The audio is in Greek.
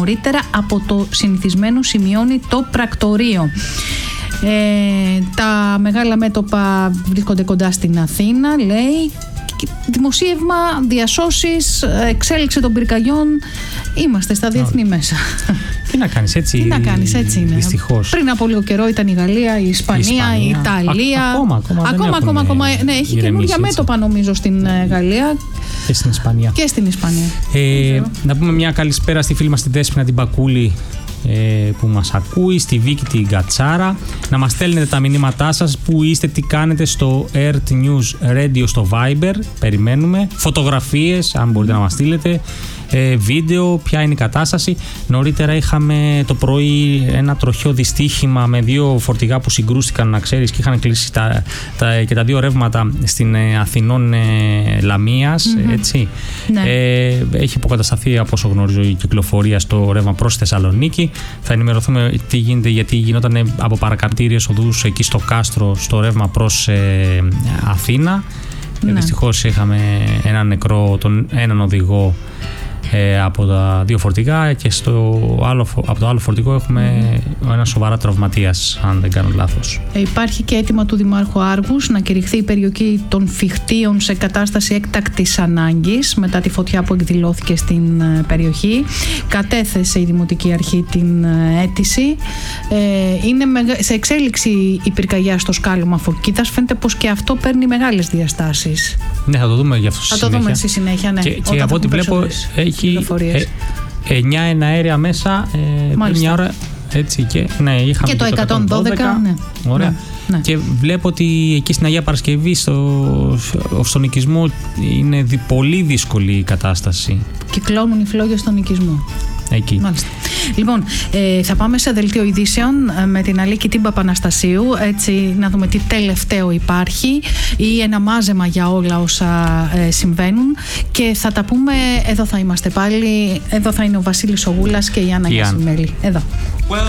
νωρίτερα από το συνηθισμένο, σημειώνει το πρακτορείο. Τα μεγάλα μέτωπα βρίσκονται κοντά στην Αθήνα, λέει. Δημοσίευμα, διασώσεις, εξέλιξη των πυρκαγιών. Είμαστε στα διεθνή μέσα. Τι να κάνεις, έτσι είναι. Δυστυχώς. Πριν από λίγο καιρό ήταν η Γαλλία, η Ισπανία, η Ιταλία. Ακόμα. Ναι, έχει καινούργια μέτωπα νομίζω στην Γαλλία. Και στην Ισπανία. Να πούμε μια καλησπέρα στη φίλη μας την Δέσποινα την Μπακούλη, που μας ακούει, στη Βίκη την Κατσάρα. Να μας στέλνετε τα μηνύματά σας, που είστε, τι κάνετε, στο Earth News Radio στο Viber. Περιμένουμε φωτογραφίες, αν μπορείτε να μας στείλετε, βίντεο, ποια είναι η κατάσταση. Νωρίτερα είχαμε το πρωί ένα τροχαίο δυστύχημα με 2 φορτηγά που συγκρούστηκαν, να ξέρεις, και είχαν κλείσει και τα 2 ρεύματα στην Αθηνών Λαμίας, έτσι. Ναι. Έχει αποκατασταθεί, από όσο γνωρίζω, η κυκλοφορία στο ρεύμα προς Θεσσαλονίκη. Θα ενημερωθούμε τι γίνεται, γιατί γινόταν από παρακαρτήριες οδούς εκεί στο Κάστρο στο ρεύμα προς Αθήνα. Ναι. Δυστυχώς είχαμε έναν νεκρό, έναν οδηγό από τα 2 φορτηγά, και από το άλλο φορτηγό έχουμε ένα σοβαρά τραυματίας, αν δεν κάνω λάθος. Υπάρχει και αίτημα του Δημάρχου Άργους να κηρυχθεί η περιοχή των Φιχτίων σε κατάσταση έκτακτης ανάγκης μετά τη φωτιά που εκδηλώθηκε στην περιοχή. Κατέθεσε η Δημοτική Αρχή την αίτηση. Είναι σε εξέλιξη η πυρκαγιά στο σκάλωμα Φωκίδας. Φαίνεται πως και αυτό παίρνει μεγάλες διαστάσεις. Ναι, θα το δούμε γι' αυτό το δούμε στη συνέχεια, ναι. Και από ό,τι βλέπω έχει 9 εναέρια μέσα, μια ώρα, έτσι, και ναι, είχαμε και το 112. Ναι. Ωραία. Ναι. Και βλέπω ότι εκεί στην Αγία Παρασκευή στον οικισμό είναι πολύ δύσκολη η κατάσταση. Κυκλώνουν οι φλόγες στον οικισμό. Εκεί. Μάλιστα. Λοιπόν, θα πάμε σε δελτίο ειδήσεων με την Αλίκη την Παπαναστασίου, έτσι να δούμε τι τελευταίο υπάρχει ή ένα μάζεμα για όλα όσα συμβαίνουν, και θα τα πούμε, εδώ θα είμαστε πάλι, εδώ θα είναι ο Βασίλης Ογούλας και η Άννα Γιασιμέλη. Εδώ.